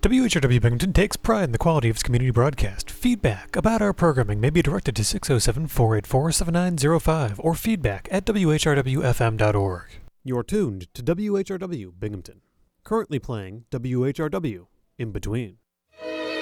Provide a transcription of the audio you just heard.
WHRW Binghamton takes pride in the quality of its community broadcast. Feedback about our programming may be directed to 607-484-7905 or feedback at whrwfm.org. You're tuned to WHRW Binghamton. Currently playing WHRW In Between.